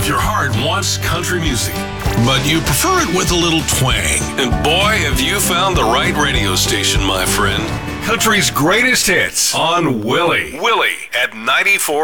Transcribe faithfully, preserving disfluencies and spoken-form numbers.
If your heart wants country music, but you prefer it with a little twang, and boy, have you found the right radio station, my friend. Country's greatest hits on Willie. Willie at ninety-four.